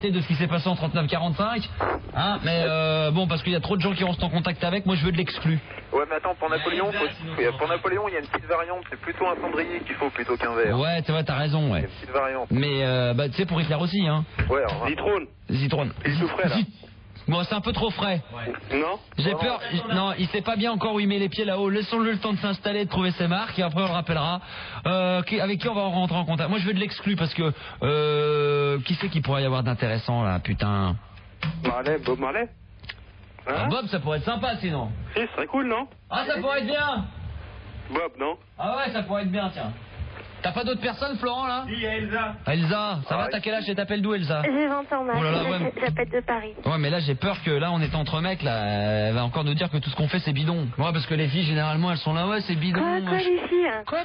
de ce qui s'est passé en 39-45, hein, mais bon, parce qu'il y a trop de gens qui restent en contact avec, moi je veux de l'exclu. Ouais, mais attends, pour Napoléon, il y a une petite variante, c'est plutôt un cendrier qu'il faut plutôt qu'un verre. Ouais, tu vois, t'as raison, ouais. Il y a une petite variante. Mais, bah, tu sais, pour Hitler aussi, hein. Ouais, Zitrone. Il est tout frais, là. Bon, c'est un peu trop frais. Ouais. Non. J'ai peur. Non, il sait pas bien encore où il met les pieds là-haut. Laissons-le le temps de s'installer, de trouver ses marques, et après on le rappellera. Avec qui on va rentrer en contact? Moi, je veux de l'exclu parce que qui c'est qui pourrait y avoir d'intéressant là, putain? Bob Marley. Hein? Ah, Bob, ça pourrait être sympa sinon. Si, ce serait cool, non? Ah, ça pourrait être bien. Bob, non? Ah ouais, ça pourrait être bien, tiens. T'as pas d'autres personnes, Florent, là? Si, il y a Elsa. Elsa, ça va, t'as quel âge et t'appelles d'où, Elsa? J'ai 20 ans, Oh là là, ouais. j'appelle de Paris. Ouais, mais là, j'ai peur que là, on est entre mecs, là, elle va encore nous dire que tout ce qu'on fait, c'est bidon. Ouais, parce que les filles, généralement, elles sont là, ouais, c'est bidon. Quoi, les filles? Quoi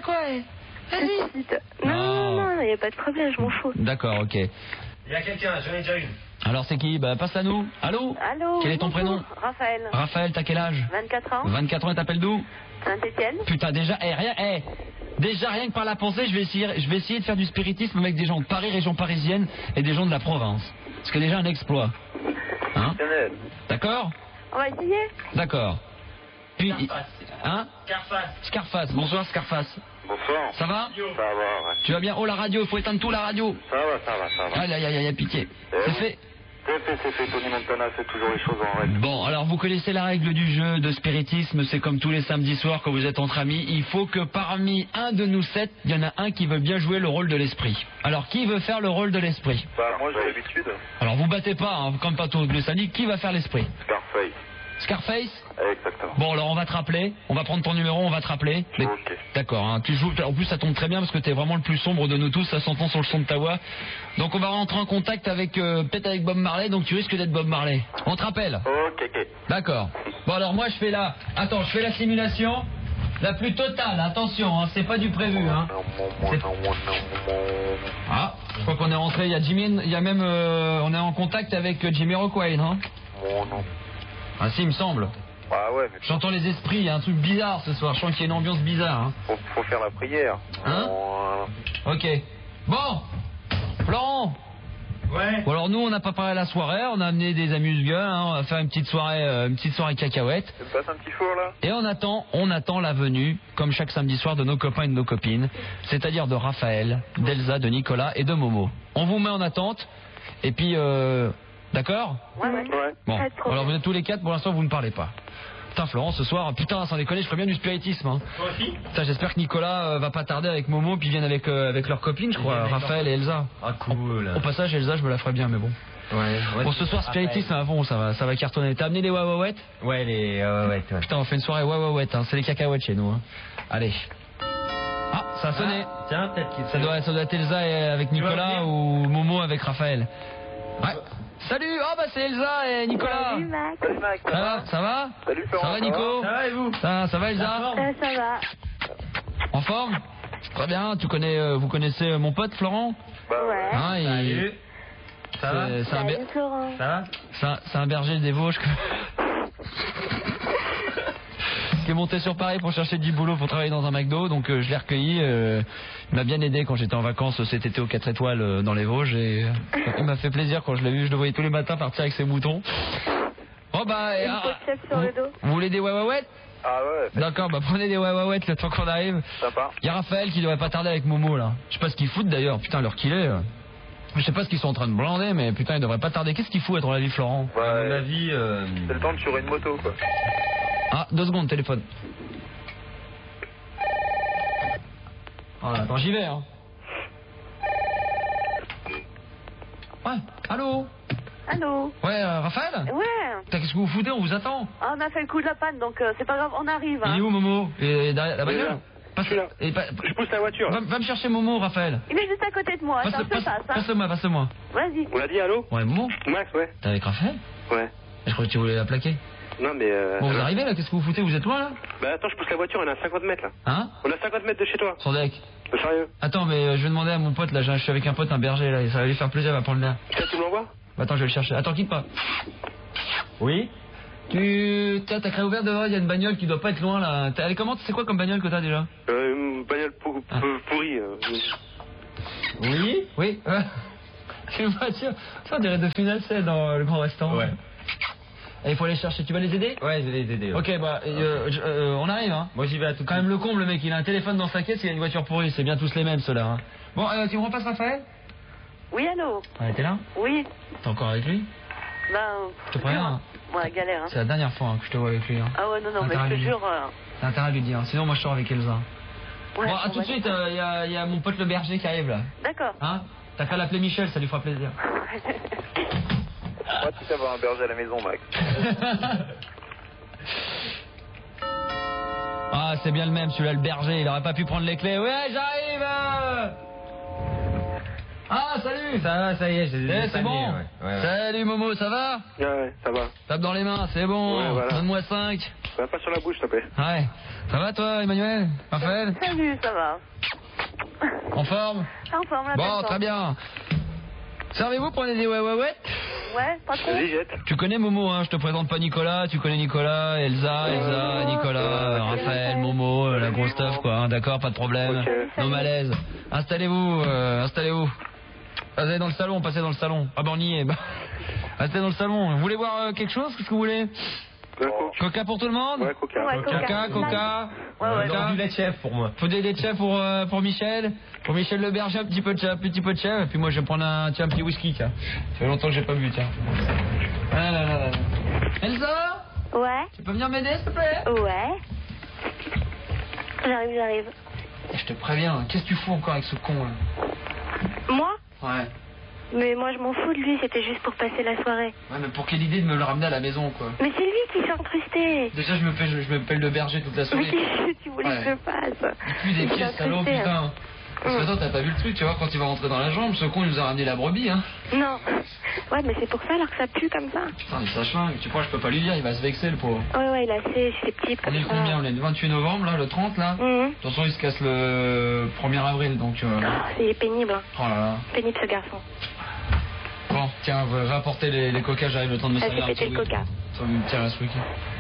Vas-y. Non, y a pas de problème, je m'en fous. D'accord, ok. Il y a quelqu'un, j'en ai déjà une. Alors, c'est qui? Bah, passe à nous. Allô? Allô? Quel est ton prénom? Raphaël. Raphaël, t'as quel âge? 24 ans. 24 ans et t'appelles d'où? Saint-Étienne. Putain, déjà, déjà rien que par la pensée, je vais essayer de faire du spiritisme avec des gens de Paris, région parisienne, et des gens de la province. Ce qui est déjà un exploit. Hein? D'accord? On va essayer. D'accord. Puis, Scarface. hein? Scarface. Bonsoir, Scarface. Bonsoir. Ça va? Ça va, ouais. Tu vas bien? Oh, la radio, il faut éteindre tout, la radio. Ça va. Aïe, pitié. C'est fait. C'est Tony Montana, c'est toujours les choses en règle. Bon, alors vous connaissez la règle du jeu de spiritisme, c'est comme tous les samedis soirs quand vous êtes entre amis, il faut que parmi un de nous 7, il y en a un qui veut bien jouer le rôle de l'esprit. Alors qui veut faire le rôle de l'esprit? Bah, moi j'ai l'habitude. Alors vous battez pas, hein, comme pas tous les samedis, qui va faire l'esprit? Scarface. Scarface? Exactement. Bon, alors on va te rappeler, on va prendre ton numéro, on va te rappeler. Mais... Ok. D'accord, hein, tu joues, en plus ça tombe très bien parce que t'es vraiment le plus sombre de nous tous, ça s'entend sur le son de ta voix. Donc on va rentrer en contact avec, peut-être avec Bob Marley, donc tu risques d'être Bob Marley. On te rappelle? Ok. D'accord. Bon alors moi je fais la simulation la plus totale, attention, hein, c'est pas du prévu, hein. Ah, je crois qu'on est rentré, il y a Jimmy, il y a même, on est en contact avec Jamiroquai, non? Ah si, il me semble. Ah ouais, mais J'entends les esprits, il y a un truc bizarre ce soir, je sens qu'il y a une ambiance bizarre, hein. faut faire la prière. Hein? Ok. Bon, Florent. Ouais. Bon alors nous on n'a pas parlé à la soirée, on a amené des amuse-gueules, hein, on va faire une petite soirée cacahuète. Tu me passes un petit four là? Et on attend la venue, comme chaque samedi soir, de nos copains et de nos copines, c'est-à-dire de Raphaël, d'Elsa, de Nicolas et de Momo. On vous met en attente, et puis d'accord? Ouais. Bon, Pas de problème. alors vous êtes tous les 4, pour l'instant vous ne parlez pas. Putain Florent, ce soir, putain sans déconner, je ferais bien du spiritisme, hein. Toi aussi? Putain, j'espère que Nicolas va pas tarder avec Momo, puis viennent avec leurs copines, je crois, Raphaël et Elsa. Ah cool. Au passage, Elsa, je me la ferais bien, mais bon. Ouais. Bon, ce soir, spiritisme à fond, ça va cartonner. T'as amené les wawawet? Ouais, ouais. Putain, on fait une soirée wawawet, hein. C'est les cacahuètes chez nous, hein. Allez. Ah, ça a sonné. Tiens, peut-être qu'il Ça doit être Elsa avec Nicolas ou Momo avec Raphaël. Ouais. Salut, oh bah c'est Elsa et Nicolas. Salut, Max. Salut Max. Ça va? Salut Florent. Ça va Nico? Ça va et vous? Ça va Elsa? Ça va. En forme? Très bien, vous connaissez mon pote Florent? Bah Ouais. Hein, Salut. Ça va? c'est un, Salut, Florent. Ça va? c'est un berger des Vosges qui est monté sur Paris pour chercher du boulot pour travailler dans un McDo, donc je l'ai recueilli, il m'a bien aidé quand j'étais en vacances cet été aux 4 étoiles dans les Vosges, et il m'a fait plaisir quand je l'ai vu, je le voyais tous les matins partir avec ses moutons. Oh bah, Une peau de chef sur le dos. vous voulez des wawawet? Ah ouais. D'accord, bah prenez des wawawet le temps qu'on arrive. Sympa. Il y a Raphaël qui devrait pas tarder avec Momo là, je sais pas ce qu'ils foutent d'ailleurs, putain l'heure qu'il est. Je sais pas ce qu'ils sont en train de blander, mais putain il devrait pas tarder. Qu'est-ce qu'il fout à ton avis Florent? Ouais. À mon avis, C'est le temps de tuer une moto quoi. Ah, 2 secondes, téléphone. Oh, attends, j'y vais, hein. Ouais, allô? Allô? Ouais, Raphaël? Ouais. Putain, qu'est-ce que vous foutez? On vous attend. Ah, on a fait le coup de la panne, donc c'est pas grave, on arrive. Hein. Il est où, Momo? Et derrière la Il est bagnole? là. Je suis là. Je pousse la voiture. Va me chercher Momo, Raphaël. Il est juste à côté de moi, attends, je te passe. Hein. Passe-moi. Vas-y. On a dit allô? Ouais, Momo? Max, ouais. T'es avec Raphaël? Ouais. Je croyais que tu voulais la plaquer. Non mais Bon, vous arrivez là? Qu'est-ce que vous foutez? Vous êtes loin là? Bah attends, je pousse la voiture, on est à 50 mètres là. Hein? On est à 50 mètres de chez toi. Son deck. Sérieux? Attends, mais je vais demander à mon pote là, je suis avec un pote, un berger là, et ça va lui faire plaisir, il va prendre l'air. Tiens, tu me l'envoies? Attends, je vais le chercher. Attends, quitte pas. oui. Tiens, t'as ouvert devant, il y a une bagnole qui doit pas être loin là. Elle est comment? C'est quoi comme bagnole que t'as déjà? Une bagnole pourrie. Oui. Oui. C'est une voiture. Ça, on dirait de Funacet dans le grand restaurant. Ouais. Et il faut aller chercher. Tu vas les aider? Ouais, je vais les aider. Ouais. Ok, bah, on arrive, hein. Moi, j'y vais à tout de Quand suite. même le comble, le mec, il a un téléphone dans sa caisse, il a une voiture pourrie. C'est bien tous les mêmes, ceux-là. Hein. Bon, tu me repasses Raphaël? Oui, allô? Ouais, t'es là? Oui. T'es encore avec lui? Ben. Je te préviens. Hein. Ouais, galère, hein. C'est la dernière fois hein, que je te vois avec lui. Hein. Ah ouais, non, mais je te jure. T'as intérêt à lui dire. Sinon, moi, je sors avec Elsa. Ouais, bon, à tout de suite, il y a mon pote le berger qui arrive là. D'accord. Hein? T'as qu'à l'appeler Michel, ça lui fera plaisir. Pratique d'avoir un berger à la maison, Max. Ah, c'est bien le même, celui-là, le berger. Il aurait pas pu prendre les clés. Ouais, j'arrive. Ah, salut. Ça va, ça y est, j'ai c'est bon. Ouais. Salut Momo, ça va? Ouais, ça va. Tape dans les mains, c'est bon. Ouais, voilà. Donne-moi 5. Va pas sur la bouche, s'il te plaît. Ouais. Ça va toi, Emmanuel? Raphaël? Salut, ça va. En forme? En forme, la Bon, très bien. Servez-vous, prenez des ouais. Ouais, pas trop. Vas-y, jette. Tu connais Momo, hein, je te présente pas Nicolas, tu connais Nicolas, Elsa, Nicolas, Raphaël, Momo, la grosse stuff quoi, hein, d'accord, pas de problème. Ok. No malaise. Installez-vous, installez-vous. Allez dans le salon, passez dans le salon. Ah ben on y est. Bah. Restez dans le salon. Vous voulez boire quelque chose? Qu'est-ce que vous voulez? Coca pour tout le monde? Ouais, Coca. Ouais, Coca. Ouais. Non, du lait de chef pour moi. Faut des laits de chef pour Michel. Pour Michel le berger, un petit peu de chef. Et puis moi je vais prendre un petit whisky, tiens. Ça fait longtemps que j'ai pas bu, tiens. Ah là. Elsa? Ouais. Tu peux venir m'aider, s'il te plaît? Ouais. J'arrive. Je te préviens, qu'est-ce que tu fous encore avec ce con là? Moi? Ouais. Mais moi, je m'en fous de lui, c'était juste pour passer la soirée. Ouais, mais pour quelle idée de me le ramener à la maison, quoi? Mais c'est lui qui s'est incrusté. Déjà, je me pèle le berger toute la Mais soirée. qu'est-ce que tu voulais que je fasse? Il pue des pieds, salaud, putain. Parce que attends, t'as pas vu le truc, tu vois, quand il va rentrer dans la jambe, ce con, il nous a ramené la brebis, hein. Non. Ouais, mais c'est pour ça alors que ça pue comme ça. Putain, mais ça chlingue, tu crois, je peux pas lui dire, il va se vexer, le pauvre. Ouais, il a ses petits On est le combien? On est le 28 novembre, là, le 30, là. Attention, il se casse le 1er avril, donc... C'est pénible. Oh là là. Pénible, ce garçon. Bon, tiens, va apporter les coca, j'arrive le temps de me servir un pété le coca. Ça va me tirer à ce week-end.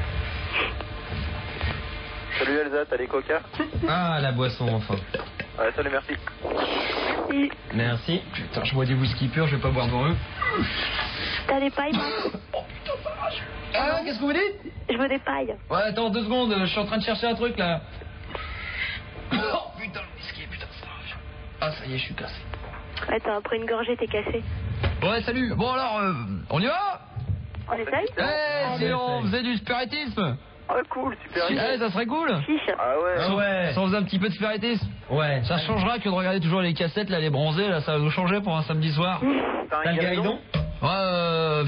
Salut Elsa, t'as les coca? Ah, la boisson, enfin. Ouais, salut, merci. Merci. Putain, je bois des whisky purs, je vais pas boire devant eux. T'as des pailles, moi? Ah, qu'est-ce que vous dites? Je veux des pailles. Ouais, attends 2 secondes, je suis en train de chercher un truc là. Oh putain, le whisky, putain, ça. Ah, ça y est, je suis cassé. Ouais, t'as pris une gorgée, t'es cassé. Ouais, salut. Bon alors, on y va? On essaye? Eh, si on faisait du spiritisme? Ah, cool, super. Eh, ça serait cool. Chiche. Ah ouais. Ah ouais. Si on faisait un petit peu de spiritisme. Ouais. Ça changera que de regarder toujours les cassettes là, les bronzés là, ça va nous changer pour un samedi soir. T'as le guéridon? Ouais,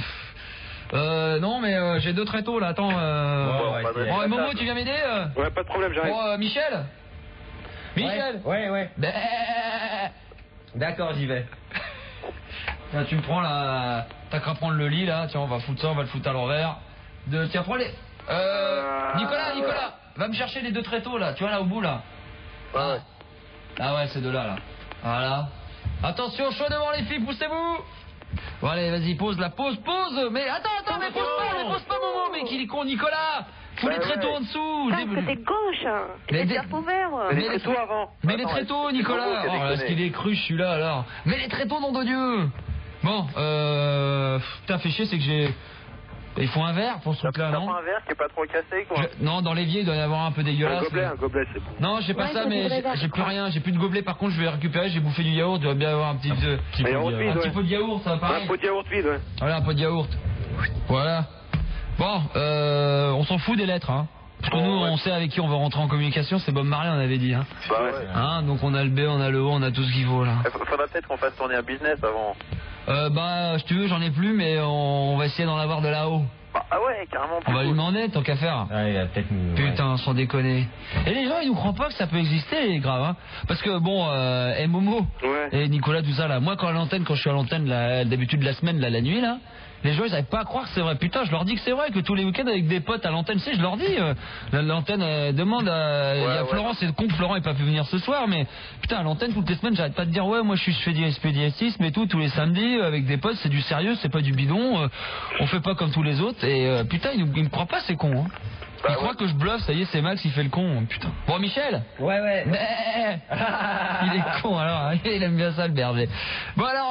non mais j'ai 2 tréteaux là, attends. Ouais, Bon, et Momo, tu viens m'aider? Ouais, pas de problème, j'arrive. Bon, Michel? Michel? Ouais. Ben... D'accord, j'y vais. Tiens, tu me prends là, t'as qu'à prendre le lit là, tiens, on va foutre ça, on va le foutre à l'envers. Tiens, prends les... Nicolas, va me chercher les 2 tréteaux là, tu vois là au bout là. Ouais. Ah ouais, c'est de là. Voilà. Attention, chaud devant les filles, poussez-vous. Bon allez, vas-y, pose la pose. Mais attends, mais pose pas Momo, mais qu'il est con Nicolas. Fous les tréteaux en dessous. Ah, côté gauche. Mais Les cerfs ouverts. Mais les tréteaux avant. Mais les tréteaux, Nicolas. Oh, est-ce qu'il est cru celui-là alors? Mais les tréteaux, nom de Dieu. Bon, putain, fait chier, c'est que j'ai... Il faut un verre pour ce truc-là, non? Un verre qui est pas trop cassé, quoi. Non, dans l'évier, il doit y avoir un peu dégueulasse. Un gobelet, c'est bon. Non, j'ai pas Ouais, ça, c'est mais des vrais verres, j'ai plus rien. J'ai plus de gobelet. Par contre, je vais récupérer. J'ai bouffé du yaourt. Il doit bien y avoir un petit peu de yaourt, ça va Un pareil. pot de yaourt vide, ouais. Voilà, un pot de yaourt. Voilà. Bon, on s'en fout des lettres, hein. Parce que nous, on sait avec qui on va rentrer en communication. C'est Bob Marley, on avait dit, hein. Bah ouais. Hein, donc on a le B, on a le O, on a tout ce qu'il faut là. Faudra peut-être qu'on fasse tourner un business avant. Si tu veux, j'en ai plus, mais on va essayer d'en avoir de là-haut. Ah ouais, carrément. On va lui demander, tant qu'à faire. Ah, il va peut-être nous... Putain, sans déconner. Et les gens, ils nous croient pas que ça peut exister, grave, hein. Parce que bon, Momo et Nicolas, tout ça là. Moi, quand je suis à l'antenne, d'habitude de la semaine, là, la nuit, là, les gens, ils n'arrivent pas à croire que c'est vrai. Putain, je leur dis que c'est vrai, que tous les week-ends avec des potes à l'antenne, je leur dis, l'antenne demande à... il y a Florent, c'est con que Florent n'ait pas pu venir ce soir, mais putain, à l'antenne, toutes les semaines, j'arrête pas de dire, ouais, moi je fais du spédiatisme et tout, tous les samedis, avec des potes, c'est du sérieux, c'est pas du bidon, on fait pas comme tous les autres, et putain, ils me croient pas, c'est con, hein. Il croit que je bluffe, ça y est, c'est Max, il fait le con, putain. Bon, Michel? Ouais. Il est con alors, il aime bien ça le berger. Bon alors,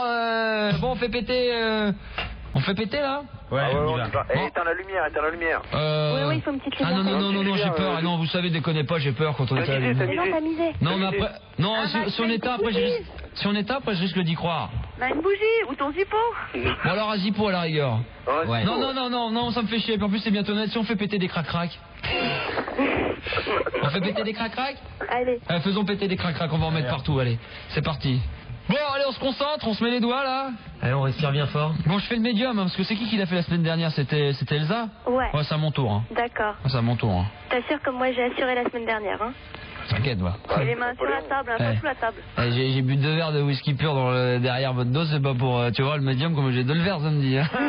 Bon, on fait péter... On fait péter, là? Ouais, Ah ouais, on y on va. y va. Eh, éteins la lumière, éteins la lumière. Oui, oui, il faut une petite Ah lumière. non, j'ai peur. Ah non, vous savez, déconnez pas, j'ai peur quand on est T'as à la misé, lumière. Mais non, t'as misé. Non, mais après... Non, Ah, si on éteint, après, si on éteint, après, je risque d'y croire. Bah, une bougie ou ton zippo. Bon, alors, à Zippo, à la rigueur. Ouais. Non, ça me fait chier. Puis en plus, c'est bientôt net. Si on fait péter des crac-crac. On fait péter des crac-crac? Allez. Faisons péter des crac-crac, on va en mettre partout, allez. C'est parti. Bon, allez, on se concentre, on se met les doigts, là. Allez, on respire bien fort. Bon, je fais le médium, hein, parce que c'est qui l'a fait la semaine dernière? C'était Elsa? Ouais. Ouais, c'est à mon tour. Hein. D'accord. C'est à mon tour. Hein. T'assures comme moi j'ai assuré la semaine dernière, hein. T'inquiète, va. Et les mains sur la table, hein, pas sous la table. J'ai bu 2 verres de whisky pur derrière votre dos, c'est pas pour, tu vois, le médium, comme j'ai 2 verres samedi. Hein.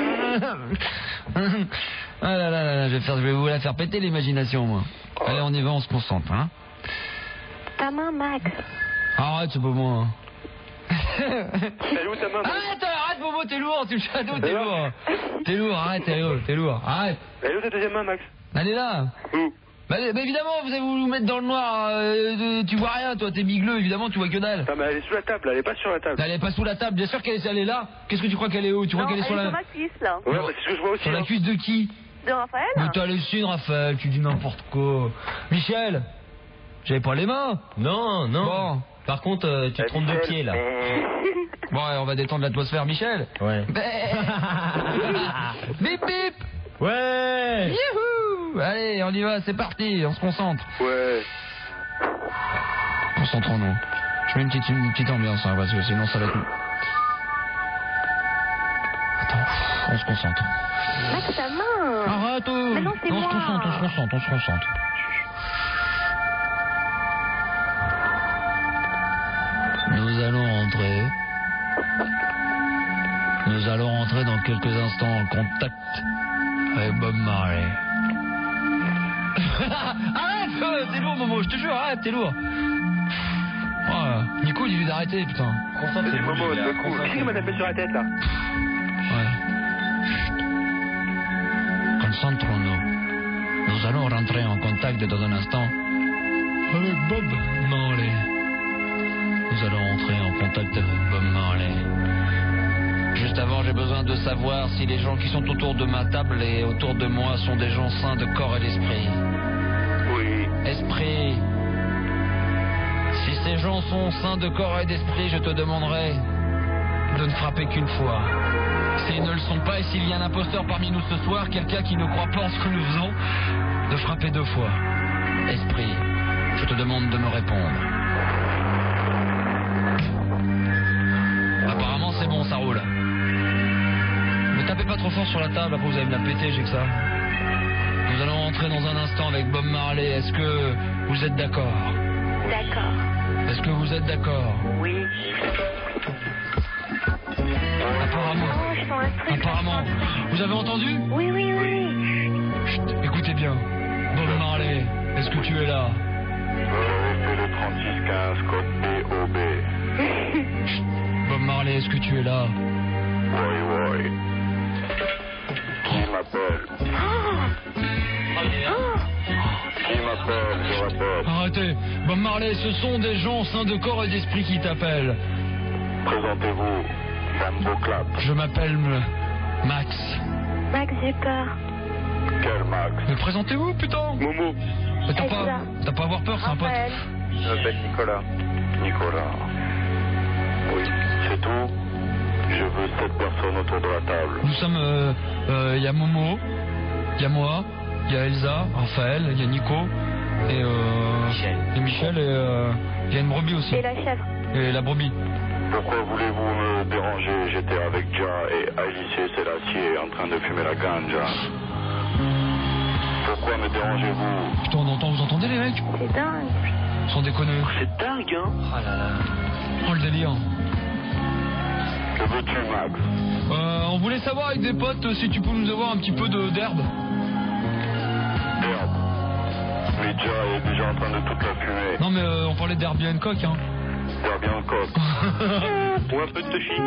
Ah là, je vais vous la faire péter l'imagination, moi. Allez, on y va, on se concentre, hein. Ta main, Max. Arrête, c'est pas moi. Hein. Elle est où ta main, Max? Arrête, Bobo, t'es lourd, tu me shadow, t'es lourd. T'es lourd, arrête, t'es lourd, arrête. Elle est où ta deuxième main, Max? Elle est là. Où? Bah évidemment, vous allez vous mettre dans le noir, tu vois rien, toi, t'es bigleux, évidemment, tu vois que dalle. Non, mais elle est sous la table, elle est pas sur la table. Elle est pas sous la table, bien sûr elle est là. Qu'est-ce que tu crois qu'elle est où? Tu crois Non, qu'elle est sur elle est la... sur ma cuisse, là. Ouais, bah, c'est ce que je vois aussi. Sur la hein. cuisse de qui? De Raphaël. Mais t'as halluciné, Raphaël, tu dis n'importe quoi. Michel, j'avais pas les mains. Non. Bon. Par contre, tu te trompes de Michel, pied, là. Bon, ouais, on va détendre l'atmosphère, Michel. Ouais. Bip bip. Ouais. Youhou. Allez, on y va, c'est parti, on se concentre. Ouais. Concentrons-nous. Je mets une petite ambiance, hein, parce que sinon ça va être... Attends, on se concentre. Max, ta main. Arrête. Mais non, c'est on se moi. concentre. Nous allons rentrer dans quelques instants en contact avec Bob Marley. Arrête, t'es lourd, Momo, je te jure, arrête, t'es lourd. Voilà. Nico, il lui d'arrêter, putain. C'est Momo, c'est cool. Qui m'a tapé sur la tête, là? Ouais. Concentrons-nous. Nous allons rentrer en contact dans un instant avec Bob Marley. Nous allons entrer en contact avec Bob Marley. Juste avant, j'ai besoin de savoir si les gens qui sont autour de ma table et autour de moi sont des gens sains de corps et d'esprit. Oui. Esprit. Si ces gens sont sains de corps et d'esprit, je te demanderai de ne frapper qu'une fois. S'ils ne le sont pas et s'il y a un imposteur parmi nous ce soir, quelqu'un qui ne croit pas en ce que nous faisons, de frapper 2 fois. Esprit, je te demande de me répondre. Apparemment c'est bon, ça roule. Ne tapez pas trop fort sur la table, après vous allez me la péter, j'ai que ça. Nous allons entrer dans un instant avec Bob Marley. Est-ce que vous êtes d'accord? D'accord. Est-ce que vous êtes d'accord? Oui. Apparemment. Vous avez entendu? Oui. Chut, écoutez bien. Bob Marley, est-ce que tu es là? C'est le 3615, code BOB. Chut, Bob Marley, est-ce que tu es là? Oui. Qui m'appelle? Qui m'appelle, je répète. Arrêtez. Bob Marley, ce sont des gens sains de corps et d'esprit qui t'appellent. Présentez-vous, Dame Beauclap. Je m'appelle Max. Max, j'ai peur. Quel Max? Mais présentez-vous, putain. Momo. Mais t'as Elsa. pas à avoir peur, c'est un pote. Raphaël. Je m'appelle Nicolas. Nicolas. Oui, c'est tout. Je veux 7 personnes autour de la table. Nous sommes, il y a Momo, il y a moi, il y a Elsa, Raphaël, il y a Nico, et Michel, et il y a une brebis aussi. Et la chèvre. Et la brebis. Pourquoi voulez-vous me déranger? J'étais avec Ja et Alice Sélassié en train de fumer la ganja. Pourquoi me dérangez-vous? Putain, vous entendez les mecs? C'est dingue. Sans déconner. C'est dingue, hein? Oh là là. Oh le délire. Que veux-tu, Max? On voulait savoir avec des potes si tu peux nous avoir un petit peu d'herbe. Merde. Mais Ja est déjà en train de toute la fumer. Non mais on parlait d'herbe bien coq, hein. Faire bien le coq. Ou un peu de touchy.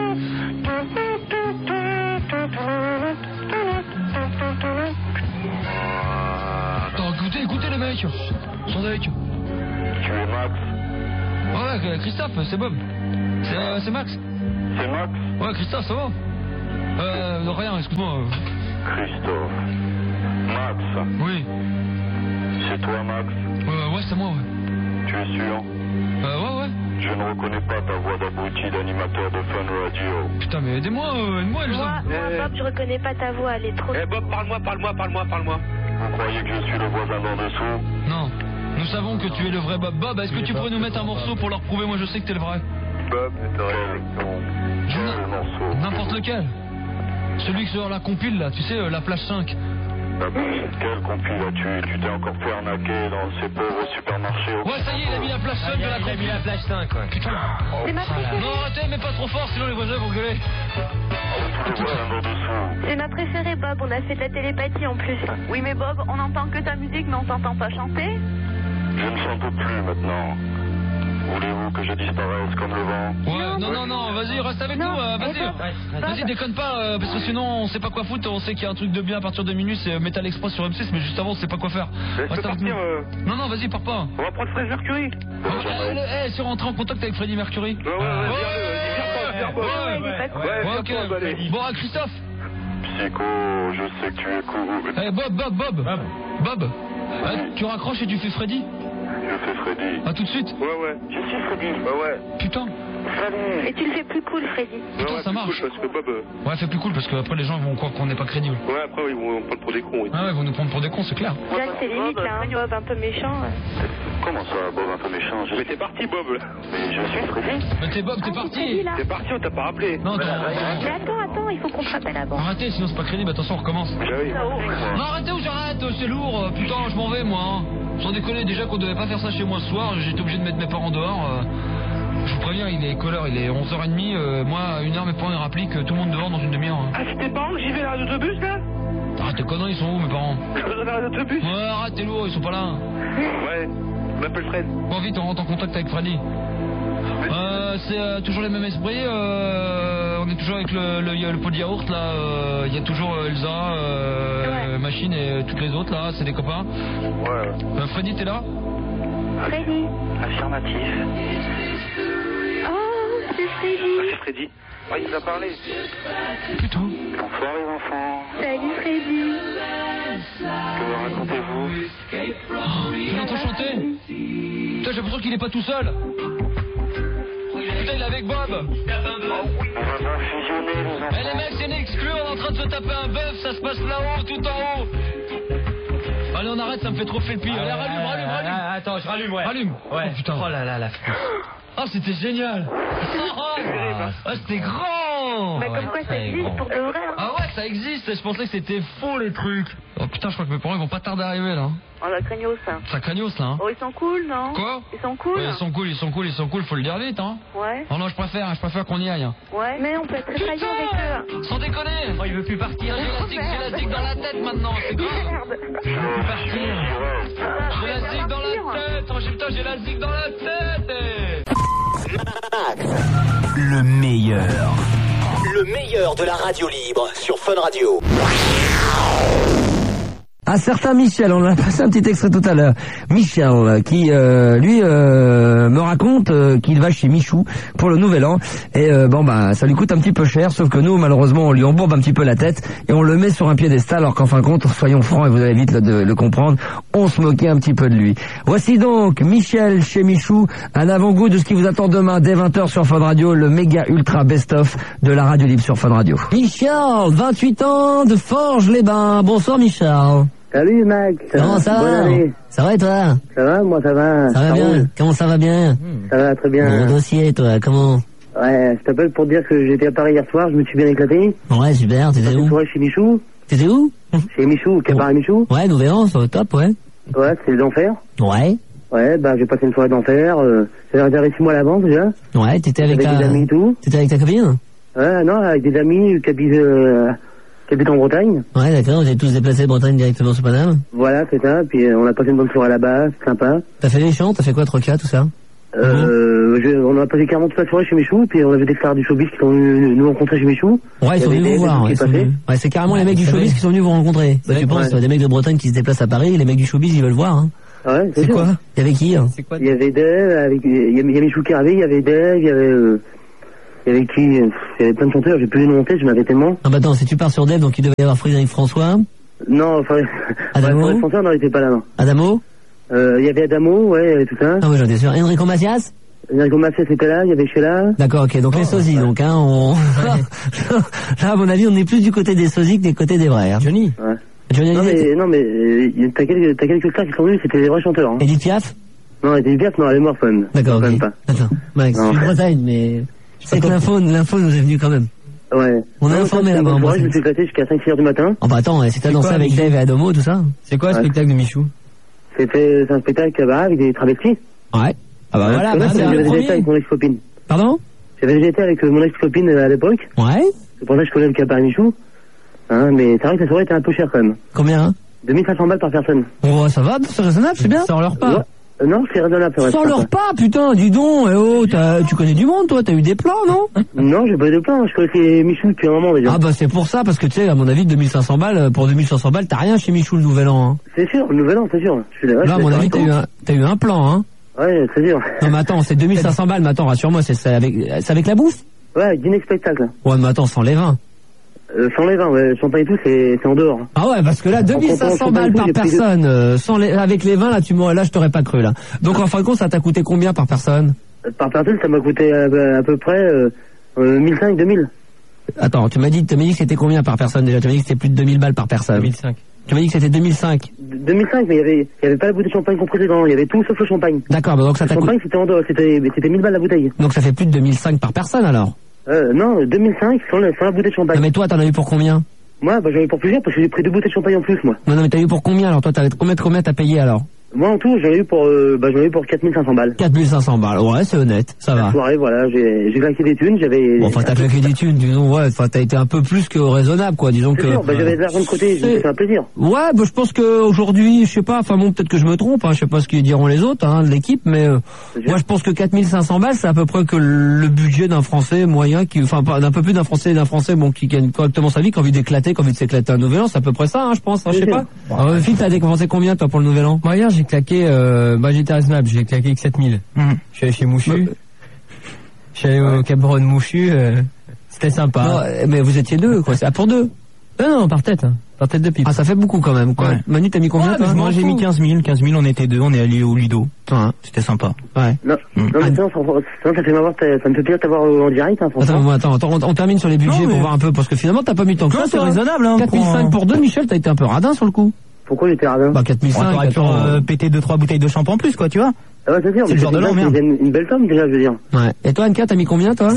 Attends, écoutez les mecs. Sans avec. Tu es Max? Ouais, Christophe, c'est Bob. C'est Max. C'est Max? Ouais, Christophe, ça va? Rien, excuse-moi. Christophe. Max. Oui. C'est toi, Max? Ouais, c'est moi, ouais. Tu es sûr? Ouais. Je ne reconnais pas ta voix d'abruti d'animateur de Fun Radio. Putain, mais aidez-moi, Elsa. Moi, Bob, je reconnais pas ta voix, elle est trop... Bob, parle-moi. Vous croyez que je suis le voisin d'en dessous? Non. Nous savons que tu es le vrai Bob. Bob, est-ce que tu pourrais nous mettre un morceau pour leur prouver? Moi, je sais que t'es le vrai. Bob, quel morceau? N'importe lequel. Celui sur la compile, là, tu sais, la plage 5. Quel compil as-tu? Tu t'es encore fait arnaquer dans ces pauvres supermarchés. Ouais, ça y est, il a mis la plage 5 de la compile. Il a mis la plage 5, ouais. Putain. C'est ma préférée. Non, arrêtez, mais pas trop fort, sinon les voisins vont gueuler. Tous les voisins d'en dessous. C'est ma préférée, Bob. On a fait de la télépathie en plus. Oui, mais Bob, on n'entend que ta musique, mais on t'entend pas chanter. Je ne chante plus maintenant. Voulez-vous que je disparaisse comme le vent? Ouais, non, vas-y, reste avec nous, vas-y, déconne pas, parce que sinon on sait pas quoi foutre, on sait qu'il y a un truc de bien à partir de minuit, c'est Metal Express sur M6, mais juste avant on sait pas quoi faire. Reste avec nous. Non, vas-y, pars pas. On va prendre Freddie Mercury. Si on rentre en contact avec Freddie Mercury. Ouais, Ok. Bon, Christophe. Psycho, je sais que tu es cool. Bob. Tu raccroches et tu fais Freddy? Je fais Freddy. À tout de suite. Ouais. Je suis Freddy. Ouais. Putain. Salut. Et tu le fais plus cool, Freddy. Putain, ça marche. Cool parce que Bob... Ouais, fais plus cool parce que après les gens vont croire qu'on n'est pas crédible. Ouais, après ils vont prendre pour des cons. Ah ouais, ils vont nous prendre pour des cons, c'est clair. Jack, c'est limite là, un Bob un peu méchant. Comment ça, Bob un peu méchant? Mais t'es parti, Bob, là. Mais je suis Freddy. Mais t'es Bob, t'es parti. T'es parti, on t'a pas rappelé. Non, Mais attends, il faut qu'on te rappelle avant. Arrêtez, sinon c'est pas crédible, attention, on recommence. Oui. Non, arrêtez ou j'arrête, c'est lourd, putain, je m'en vais moi. Sans déconner, déjà qu'on devait pas faire ça chez moi ce soir, j'étais obligé de mettre mes parents dehors. Je vous préviens, il est quelle heure? Il est 11h30, moi à 1h mes parents ils rappellent que tout le monde dehors dans une demi-heure. Ah, c'est tes parents que j'y vais à l'autobus, là? Arrête tes conneries, ils sont où mes parents? Je vais à l'autobus. Ouais, arrête, t'es lourd, ils sont pas là. Ouais, on appelle Fred. Bon, vite, on rentre en contact avec Freddy. C'est toujours les mêmes esprits, on est toujours avec le pot de yaourt là, il y a toujours Elsa, Machine et toutes les autres là, c'est des copains. Ouais. Freddy, t'es là? Freddy. Affirmatif. Oh, c'est Freddy. C'est Freddy. Ouais, il nous a parlé. Putain. Bonsoir les enfants. Salut Freddy. Que me racontez-vous? Tu l'entends chanter? Putain, j'ai l'impression qu'il est pas tout seul. Putain, il est avec Bob. On va fusionner les enfants. Eh les mecs, c'est une exclue, on est en train de se taper un bœuf, ça se passe là-haut, tout en haut. Allez, on arrête, ça me fait trop flipper. Allez, rallume. Attends, je rallume, ouais. Rallume. Ouais. Oh, putain. Oh là là, la fousse. Ah, c'était génial. Ah, c'était grand. Bah, comme quoi ça existe pour de vrai. Hein. Ah ouais, ça existe. Je pensais que c'était faux les trucs. Oh putain, je crois que mes parents ils vont pas tarder à arriver là. Oh, la craignos, ça. Ça craignos là. Hein. Oh, ils sont cool, non? Quoi? Ils sont cool. Ouais, ils sont cool, faut le dire vite hein. Ouais. Oh non, je préfère qu'on y aille. Hein. Ouais. Mais on peut être très faillant avec eux. Sans déconner. Oh, il veut plus partir. J'ai la zig dans la tête maintenant, c'est grave. Merde. Il veut plus partir. J'ai la zig dans la tête. Oh putain, j'ai la zig dans la tête. Le meilleur de la radio libre sur Fun Radio. Un certain Michel, on a passé un petit extrait tout à l'heure. Michel, qui lui me raconte qu'il va chez Michou pour le Nouvel An. Et ça lui coûte un petit peu cher, sauf que nous, malheureusement, on lui embourbe un petit peu la tête et on le met sur un piédestal, alors qu'en fin de compte, soyons francs, et vous allez vite le comprendre, on se moquait un petit peu de lui. Voici donc Michel chez Michou, un avant-goût de ce qui vous attend demain dès 20h sur Fun Radio, le méga ultra best-of de la radio libre sur Fun Radio. Michel, 28 ans de Forges-les-Bains. Bonsoir Michel. Salut Max. Comment ça va? Ça va et toi? Ça va, moi ça va. Ça va bien. Roule. Comment ça va bien? Ça va très bien. Bon dossier toi, comment? Ouais, je t'appelle pour dire que j'étais à Paris hier soir, je me suis bien éclaté. Ouais, super, t'étais où? Une soirée chez Michou. T'étais où? Chez Michou, Cabaret Michou. Ouais, Nouvel An, c'est au top, ouais. Ouais, c'est l'enfer. Ouais. Ouais, j'ai passé une soirée d'enfer. J'avais réservé 6 mois à l'avance déjà. Ouais, t'étais avec des amis et tout. T'étais avec ta copine? Ouais, non, avec des amis qui habitent en Bretagne. Ouais, d'accord, vous êtes tous déplacés de Bretagne directement sur Paname? Voilà, c'est ça, puis on a passé une bonne soirée là-bas, c'est sympa. T'as fait les chants, t'as fait quoi, Troca, tout ça? On a passé carrément toute la soirée chez Michou, puis on avait des stars du showbiz qui sont venus nous rencontrer chez Michou. Ouais, ils sont venus vous voir, ouais. Ouais, c'est carrément les mecs du showbiz qui sont venus vous rencontrer. Bah, tu penses, des mecs de Bretagne qui se déplacent à Paris, les mecs du showbiz, ils veulent voir, hein. Ouais, c'est quoi? Il y avait qui, hein? Il y avait Dave, il y a Michou qui arrivait, il y avait Dave, il y avait Il y avait qui? Il y avait plein de chanteurs, j'ai plus les noms en tête, je m'avais tellement. Ah bah attends, si tu pars sur Dave, donc il devait y avoir Frédéric François. Non, enfin, Adamo. le responsable, non, il était pas là, non. Adamo. Il y avait Adamo, ouais, il y avait tout ça. Ah ouais, j'en étais sûr. Enrico Macias. Enrico Macias était là, il y avait Sheila. D'accord, ok, donc les sosies, donc, hein, là, à mon avis, on est plus du côté des sosies que des côtés des vrais, hein. Johnny. Ouais. Johnny Hallyday. Non, mais t'as quelques stars qui sont venus, c'était des vrais chanteurs, hein. Edith Piaf. Non, Edith Piaf, non, elle est morte quand même. D'accord, Quand ok. même pas. Attends, Max, je Non. suis de Bretagne, mais c'est que l'info nous est venue quand même. Ouais. On est Non, informé ça, là-bas, c'est en une soirée, je Bretagne. me suis éclaté jusqu'à 5-6 heures du matin. Oh bah attends, si t'as C'est dansé quoi, avec Michou Dave et Adamo, tout ça. C'est quoi le Ouais. spectacle de Michou? C'est un spectacle avec des travestis. Ouais. Ah bah voilà, bah, c'est j'avais le déjà été premier. avec mon ex-copine. Pardon? J'avais déjà été avec mon ex-copine à l'époque. Ouais. C'est pour ça que je connais le cabaret Michou. Hein, mais c'est vrai que la soirée était un peu chère quand même. Combien, hein? 2500 balles par personne. Oh, ça va, c'est raisonnable, c'est bien. Sans leur pas. Ouais. Non, c'est raisonnable, c'est vrai. Sans leur pas, putain, dis donc, eh oh, tu connais du monde, toi, t'as eu des plans, non? Non, j'ai pas eu de plan, je connaissais Michou depuis un moment déjà. Ah bah c'est pour ça, parce que tu sais, à mon avis, 2500 balles, pour 2500 balles, t'as rien chez Michou le Nouvel An, hein. C'est sûr, le nouvel an, c'est sûr. Je suis là, Là, à je suis mon avis, d'accord. t'as eu un plan, hein. Ouais, c'est sûr. Non mais attends, c'est 2500 balles, mais attends, rassure-moi, c'est avec la bouffe? Ouais, dîner spectacle. Ouais, mais attends, sans les vins. Sans les vins, ouais, champagne et tout, c'est en dehors. Ah ouais, parce que là, 2500 balles par personne, avec les vins, là, là, je t'aurais pas cru, là. Donc, en fin de compte, ça t'a coûté combien par personne? Par personne, ça m'a coûté à peu près 1500, 2000. Attends, tu m'as dit que c'était combien par personne déjà? Tu m'as dit que c'était plus de 2000 balles par personne. 2005. Tu m'as dit que c'était 2005. 2005, mais il y avait pas la bouteille de champagne comprise dedans, il y avait tout sauf le champagne. D'accord, bah donc ça Le t'a coûté. champagne, c'était en dehors, c'était 1000 balles la bouteille. Donc ça fait plus de 2005 par personne alors? Non, 2005 sans la bouteille de champagne. Non mais toi, t'en as eu pour combien? Moi, bah, j'en ai pour plusieurs parce que j'ai pris 2 bouteilles de champagne en plus, moi. Non mais t'as eu pour combien alors? Toi, combien t'as payé alors? Moi, en tout, j'en ai eu pour 4500 balles. 4500 balles, ouais, c'est honnête, ça va. La soirée, voilà, j'ai claqué des thunes, j'avais... Bon, enfin, t'as claqué des thunes, disons, ouais, enfin, t'as été un peu plus que raisonnable, quoi, disons que... C'est sûr, bah, j'avais de l'argent de côté, c'était un plaisir. Ouais, bah, je pense qu'aujourd'hui, je sais pas, enfin bon, peut-être que je me trompe, hein, je sais pas ce qu'ils diront les autres, hein, de l'équipe, mais moi, je pense que 4500 balles, c'est à peu près que le budget d'un Français moyen, enfin, d'un peu plus d'un Français, bon, qui gagne correctement sa vie, qui a envie d'éclater, qui a envie de s'éclater un nouvel an, c'est à peu près ça, hein, je pense, hein, je sais pas. Phil, t'as dépensé combien, toi, pour le nouvel an? Moi, hier, j'ai claqué, j'étais raisonnable, j'ai claqué que 7000. Je suis allé chez Mouchu. Je suis allé au Cabron Mouchu, c'était sympa. Non, mais vous étiez deux, quoi, c'est pour deux. Non, par tête de pipe. Ah, ça fait beaucoup quand même, quoi. Ouais. Manu, t'as mis combien, toi? Moi, j'ai mis 15 000, on était deux, on est allé au Ludo. Ouais. C'était sympa. Ouais. Non, mais ça fait m'avoir, ça me fait plaisir de t'avoir en direct, hein, franchement. Attends, on termine sur les budgets pour voir un peu, parce que finalement, t'as pas mis tant que ça. C'est raisonnable, hein. 4005 pour deux, Michel, t'as été un peu radin sur le coup. Pourquoi j'étais radin? Bah, 4005. T'aurais pu péter 2-3 bouteilles de shampoing en plus, quoi, tu vois. Ah ouais, c'est sûr, C'est le genre de l'an, merde. une belle somme, déjà, je veux dire. Ouais. Et toi, Anka, t'as mis combien, toi?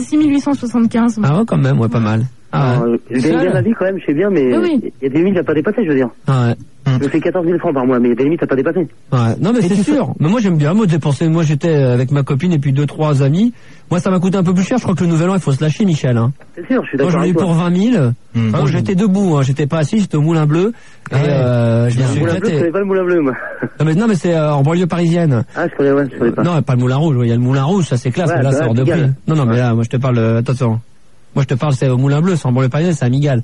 6875. Ah ouais, quand même, ouais, pas mal. Ah ouais. Je gagne bien la vie quand même, je sais bien, mais Oui. il y a des limites à pas dépasser, je veux dire. Ah ouais. Je fais 14 000 francs par mois, mais il y a des limites à pas dépasser. Ouais. Non, mais c'est sûr. Mais moi, j'aime bien, moi, dépenser. Moi, j'étais avec ma copine et puis 2-3 amis. Moi, ça m'a coûté un peu plus cher. Je crois que le nouvel an, il faut se lâcher, Michel, hein. C'est sûr, je suis Moi, d'accord j'en ai eu avec pour toi. 20 000. Bon, j'étais debout, hein. J'étais pas assis, j'étais au Moulin Bleu. Et, je me suis Moulin bleu, je éclaté. connais pas le moulin bleu, moi. Non, mais c'est en banlieue parisienne. Ah, je connais pas. Non, pas le Moulin Rouge. Il y a le Moulin Rouge, ça c'est classe, Ouais, mais là, bah, c'est hors de Pigalle. prix. Non, mais là, moi, je te parle, attention. Moi, je te parle, c'est au Moulin Bleu, c'est en banlieue parisienne, c'est à Migal.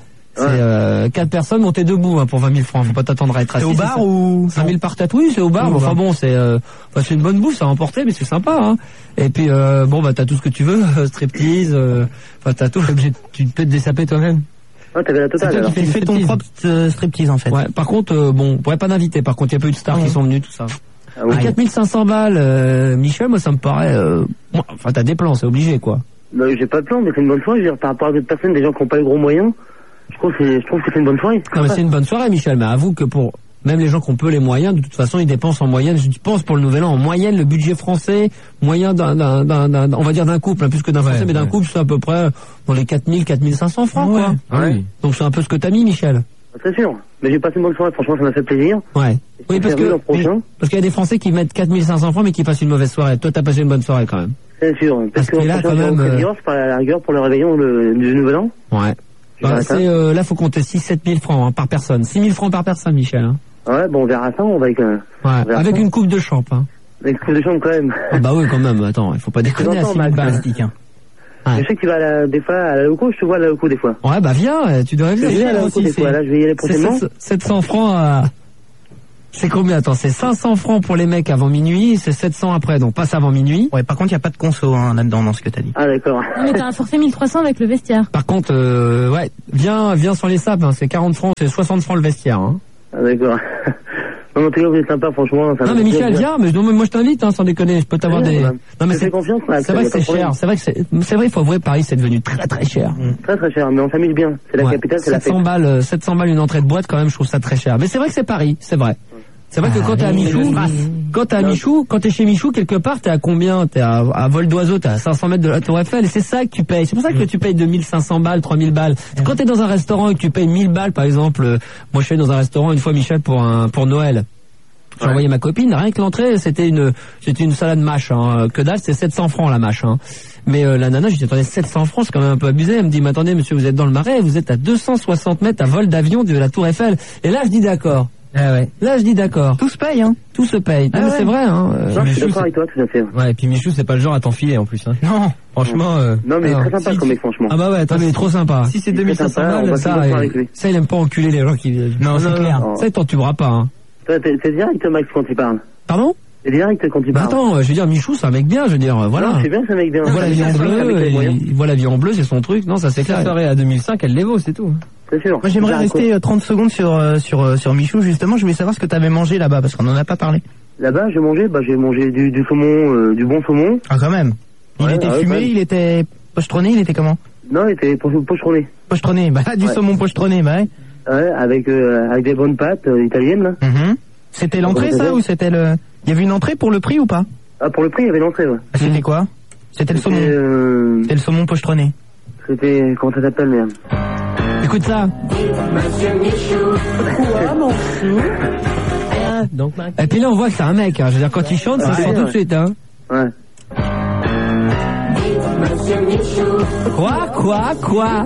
C'est 4 personnes montées debout, hein, pour 20 000 francs. Faut pas t'attendre à être assis. C'est au bar ou 5 000 par tête, oui, c'est au bar. Oui, Mais au enfin bar. bon, c'est une bonne bouffe, ça à emporter, mais c'est sympa, hein. Et puis, bon, bah, t'as tout ce que tu veux, striptease, enfin, t'as tout. Tu peux te dessaper toi-même. Ah, t'avais la totale, alors. Tu fais ton propre striptease, en fait. Ouais, par contre, bon, on pourrait pas d'inviter. Par contre, il y a pas eu de stars qui sont venues, tout ça. Ah oui. À 4500 balles, Michel, moi, ça me paraît, enfin, t'as des plans, c'est obligé, quoi. Bah, j'ai pas de plan, mais c'est une bonne soirée, je veux dire, par rapport à d'autres personnes, des gens qui ont pas les gros moyens. Je trouve que c'est une bonne soirée. Non, mais c'est une bonne soirée, Michel, mais avoue que pour même les gens qui ont peu les moyens, de toute façon, ils dépensent en moyenne, je pense pour le nouvel an, en moyenne, le budget français, moyen on va dire d'un couple, hein, plus que d'un français, mais d'un couple, c'est à peu près dans les 4000, 4500 francs, quoi. Ah oui. Donc c'est un peu ce que t'as mis, Michel. C'est sûr. Mais j'ai passé une bonne soirée, franchement, ça m'a fait plaisir. Ouais. Oui, parce l'an prochain. qu'il y a des Français qui mettent 4500 francs, mais qui passent une mauvaise soirée. Toi, t'as passé une bonne soirée, quand même. C'est sûr. Parce que là, quand même, c'est par la rigueur pour le réveillon du nouvel an. Ouais. Bah, là, faut compter 6-7 000 francs, hein, par personne. 6 000 francs par personne, Michel, hein. Ouais, bon, on verra ça, on va avec, Ouais. Avec une coupe de champ, hein. avec une coupe de chambre quand même. Ah bah oui, quand même. Attends, il faut pas déconner à 6 000 balles. Je sais que tu vas des fois à la loco, je te vois à la loco des fois. Ouais, bah viens, tu devrais Je venir. vais à la loco des fois, là, je vais y aller prochainement. 700 francs à... C'est combien? Attends, c'est 500 francs pour les mecs avant minuit, c'est 700 après, donc passe avant minuit. Ouais, par contre, il n'y a pas de conso là-dedans dans ce que t'as dit. Ah d'accord. Non, mais t'as un forfait 1300 avec le vestiaire. Par contre, ouais, viens sur les sapes, hein, c'est 40 francs, c'est 60 francs le vestiaire. Hein. Ah d'accord. Non, en tout cas, vous êtes sympa, franchement. Ça non, mais Michel, viens, mais moi je t'invite, hein, sans déconner, je peux t'avoir des... Non, mais c'est confiance, là, c'est vrai que c'est cher, c'est vrai, il faut avouer, Paris, c'est devenu très très cher. Très très cher, mais on s'amuse bien. C'est la capitale, c'est la fête. 700 balles une entrée de boîte, quand même, je trouve ça très cher. Mais c'est vrai que c'est Paris, c'est vrai. C'est vrai que quand t'es à Michou, quand t'es chez Michou, quelque part, t'es à combien? T'es à vol d'oiseau, t'es à 500 mètres de la Tour Eiffel, et c'est ça que tu payes. C'est pour ça que tu payes 2500 balles, 3000 balles. Quand t'es dans un restaurant et que tu payes 1000 balles, par exemple, moi je suis allé dans un restaurant une fois, Michel, pour Noël. J'ai envoyé ma copine, rien que l'entrée, c'était une salade mâche, hein. Que dalle, c'est 700 francs la mâche, hein. Mais la nana, je lui ai dit, attendez, 700 francs, c'est quand même un peu abusé. Elle me dit, mais attendez, monsieur, vous êtes dans le Marais, vous êtes à 260 mètres à vol d'avion de la Tour Eiffel. Et là, je dis d'accord. Ah ouais. Là, je dis d'accord. Tout se paye, hein. Tout se paye. Ah mais ouais. c'est vrai, hein. Je suis d'accord avec toi, tout à fait. Ouais, et puis Michou, c'est pas le genre à t'enfiler en plus, hein. Non. Franchement, non, mais très sympa comme mec, franchement. Ah bah ouais, attends, mais il est trop sympa. Si c'est 2500 balles, ça, il aime pas enculer les gens qui... Non, c'est clair. Ça, il t'entuera pas, hein. Toi, t'es direct, Max, quand tu parles. Pardon? C'est direct quand tu bah parles. Attends, je veux dire, Michou, c'est un mec bien, je veux dire, voilà. Non, c'est bien, c'est un mec bien. Il voit la vie en bleu, il voit la vie en bleu, c'est son truc. Non, ça c'est clair. La soirée à 2005, elle les vaut, c'est tout. C'est sûr. Moi, j'aimerais rester 30 secondes sur Michou, justement. Je voulais savoir ce que t'avais mangé là-bas, parce qu'on en a pas parlé. Là-bas, j'ai mangé du saumon, du bon saumon. Ah, quand même. Il était fumé, il était pochetronné, il était comment? Non, il était pochetronné. Pochetronné, bah, du saumon pochetronné, bah ouais. Ouais, avec des bonnes pâtes italiennes, là. C'était l'entrée, ça, ou c'était le... Il y avait une entrée pour le prix ou pas? Ah, pour le prix, il y avait l'entrée, ouais. Ah, c'était quoi? C'était le saumon. C'était le saumon pochetronné. C'était... Comment ça s'appelle, merde? Écoute ça. Monsieur Michou. Quoi, mon chou? Donc, et puis là, on voit que c'est un mec, hein. Je veux dire, quand il chante, ça sort tout de suite, hein. Ouais. Monsieur Michou. Quoi?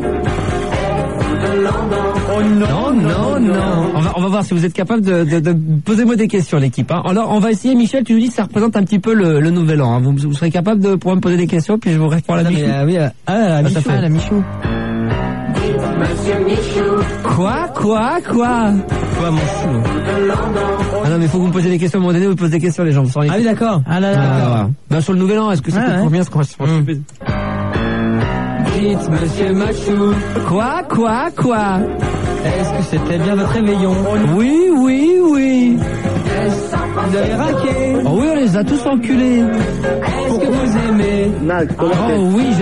Oh non. On va voir si vous êtes capable de poser-moi des questions, l'équipe, hein. Alors, on va essayer, Michel, tu nous dis que ça représente un petit peu le nouvel an, hein. Vous serez capable de pouvoir me poser des questions, puis je vous réponds à la Michou. Oui, la Michou. Monsieur Michou. Quoi, mon chou? Ah non, mais faut que vous me posiez des questions, à un moment donné, vous posez des questions, les gens. Ah oui, d'accord. Ah là là. Ben, sur le nouvel an, est-ce que ça coûte combien ce qu'on va se faire? Dites, monsieur Machou. Quoi? Est-ce que c'était bien votre réveillon? Oui. Vous avez raqué? Oh oui, on les a tous enculés. Est-ce que vous aimez? Max, comment Oh oui,